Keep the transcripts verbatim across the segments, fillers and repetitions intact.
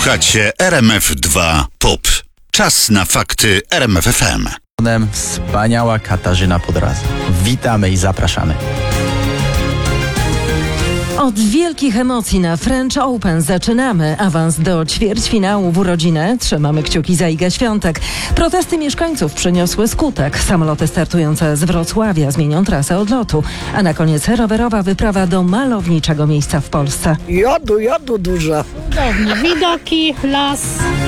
Słuchacie R M F dwa Pop. Czas na fakty R M F F M. Wspaniała Katarzyna Podraz. Witamy i zapraszamy. Od wielkich emocji na French Open zaczynamy. Awans do ćwierćfinału w urodzinę. Trzymamy kciuki za Igę Świątek. Protesty mieszkańców przyniosły skutek. Samoloty startujące z Wrocławia zmienią trasę odlotu. A na koniec rowerowa wyprawa do malowniczego miejsca w Polsce. Jodu, jodu dużo. Cudownie. Widoki, las.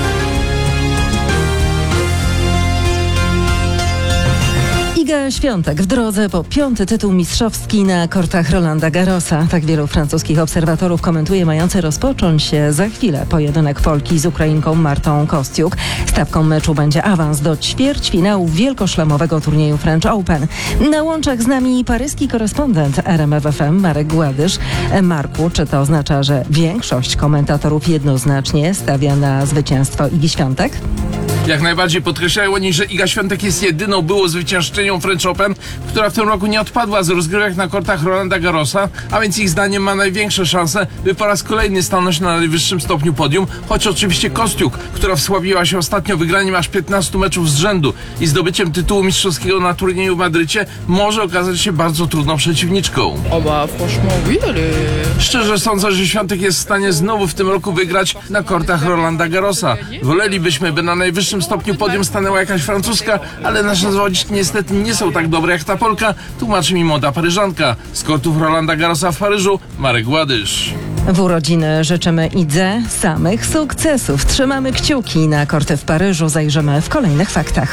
Iga Świątek w drodze po piąty tytuł mistrzowski na kortach Rolanda Garrosa. Tak wielu francuskich obserwatorów komentuje mający rozpocząć się za chwilę pojedynek Polki z Ukrainką Martą Kostiuk. Stawką meczu będzie awans do ćwierćfinału wielkoszlemowego turnieju French Open. Na łączach z nami paryski korespondent R M F F M Marek Gładysz. Marku, czy to oznacza, że większość komentatorów jednoznacznie stawia na zwycięstwo Igi Świątek? Jak najbardziej podkreślają oni, że Iga Świątek jest jedyną było zwyciężczynią French Open, która w tym roku nie odpadła z rozgrywek na kortach Rolanda Garrosa, a więc ich zdaniem ma największe szanse, by po raz kolejny stanąć na najwyższym stopniu podium, choć oczywiście Kostiuk, która wsławiła się ostatnio wygraniem aż piętnastu meczów z rzędu i zdobyciem tytułu mistrzowskiego na turnieju w Madrycie, może okazać się bardzo trudną przeciwniczką. Oba, franchement, oui, ale... Szczerze sądzę, że Świątek jest w stanie znowu w tym roku wygrać na kortach Rolanda Garrosa. Wolelibyśmy, by na najwyższym stopniu podium stanęła jakaś francuska, ale nasze zawodniczki niestety nie są tak dobre jak ta Polka, tłumaczy mi młoda Paryżanka. Z kortów Rolanda Garrosa w Paryżu, Marek Gładysz. W urodziny życzymy Idze samych sukcesów. Trzymamy kciuki na korty w Paryżu. Zajrzymy w kolejnych faktach.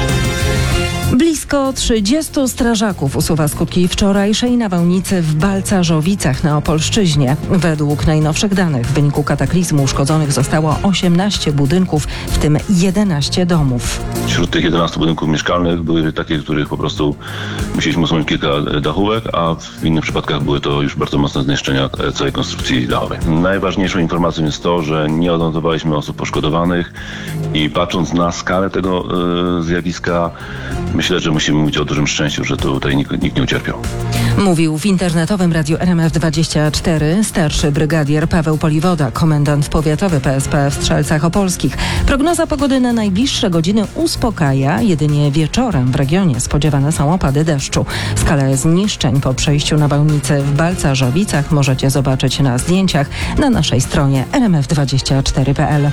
Blisko trzydziestu strażaków usuwa skutki wczorajszej nawałnicy w Balcarzowicach na Opolszczyźnie. Według najnowszych danych w wyniku kataklizmu uszkodzonych zostało osiemnaście budynków, w tym jedenaście domów. Wśród tych jedenastu budynków mieszkalnych były takie, których po prostu musieliśmy usunąć kilka dachówek, a w innych przypadkach były to już bardzo mocne zniszczenia całej konstrukcji dachowej. Najważniejszą informacją jest to, że nie odnotowaliśmy osób poszkodowanych i patrząc na skalę tego e, zjawiska, myślę, że musimy mówić o dużym szczęściu, że tutaj nikt, nikt nie ucierpiał. Mówił w internetowym radiu R M F dwadzieścia cztery starszy brygadier Paweł Poliwoda, komendant powiatowy P S P w Strzelcach Opolskich. Prognoza pogody na najbliższe godziny uspokaja, jedynie wieczorem w regionie spodziewane są opady deszczu. Skalę zniszczeń po przejściu nawałnicy w Balcarzowicach możecie zobaczyć na zdjęciach na naszej stronie r m f dwadzieścia cztery kropka p l.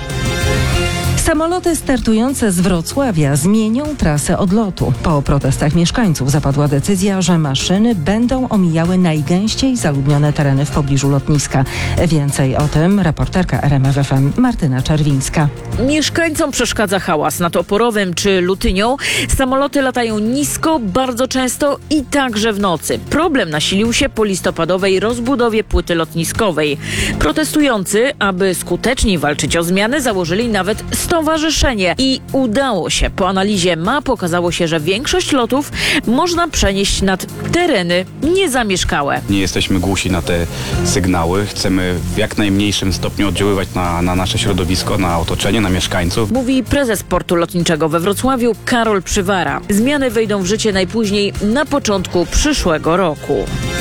Samoloty startujące z Wrocławia zmienią trasę odlotu. Po protestach mieszkańców zapadła decyzja, że maszyny będą omijały najgęściej zaludnione tereny w pobliżu lotniska. Więcej o tym reporterka R M F F M Martyna Czerwińska. Mieszkańcom przeszkadza hałas nad Oporowem czy Lutynią. Samoloty latają nisko, bardzo często i także w nocy. Problem nasilił się po listopadowej rozbudowie płyty lotniskowej. Protestujący, aby skuteczniej walczyć o zmiany, założyli nawet stowarzyszenie i udało się. Po analizie map okazało się, że większość lotów można przenieść nad tereny niezamieszkałe. Nie jesteśmy głusi na te sygnały. Chcemy w jak najmniejszym stopniu oddziaływać na, na nasze środowisko, na otoczenie, na mieszkańców. Mówi prezes portu lotniczego we Wrocławiu Karol Przywara. Zmiany wejdą w życie najpóźniej na początku przyszłego roku.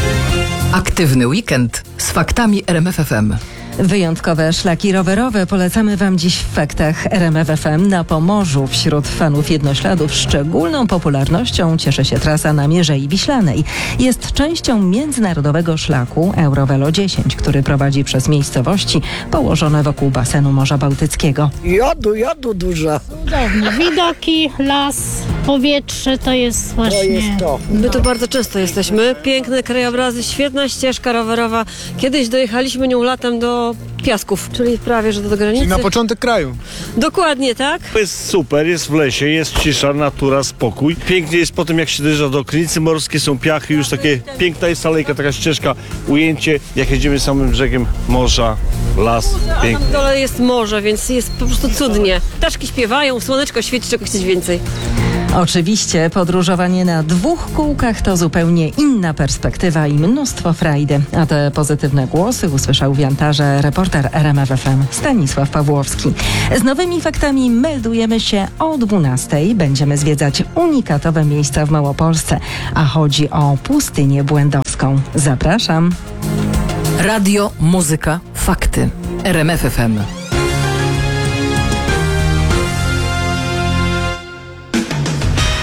Aktywny weekend z faktami R M F F M. Wyjątkowe szlaki rowerowe polecamy Wam dziś w faktach R M F F M. Na Pomorzu wśród fanów jednośladów szczególną popularnością cieszy się trasa na Mierzei Wiślanej. Jest częścią międzynarodowego szlaku Eurovelo dziesięć, który prowadzi przez miejscowości położone wokół basenu Morza Bałtyckiego. Jodu, jodu dużo. Cudownie. Widoki, las, powietrze to jest właśnie... To jest to. My tu bardzo często jesteśmy. Piękne krajobrazy, świetna ścieżka rowerowa. Kiedyś dojechaliśmy nią latem do Piasków, czyli prawie, że do granicy. Czyli na początek kraju. Dokładnie, tak? Jest super, jest w lesie, jest cisza, natura, spokój. Pięknie jest po tym, jak się dojeżdża do Krynicy Morskiej, są piachy, już takie piękna jest alejka, taka ścieżka, ujęcie, jak jedziemy samym brzegiem morza, las, pięknie. Na dole jest morze, więc jest po prostu cudnie. Ptaszki śpiewają, słoneczko świeci, czego chcieć więcej. Oczywiście podróżowanie na dwóch kółkach to zupełnie inna perspektywa i mnóstwo frajdy. A te pozytywne głosy usłyszał w Jantarze reporter R M F F M Stanisław Pawłowski. Z nowymi faktami meldujemy się o dwunastej. Będziemy zwiedzać unikatowe miejsca w Małopolsce, a chodzi o pustynię błędowską. Zapraszam. Radio, muzyka, fakty. R M F F M.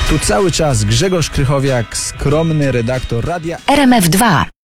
Tu cały czas Grzegorz Krychowiak, skromny redaktor radia R M F dwa.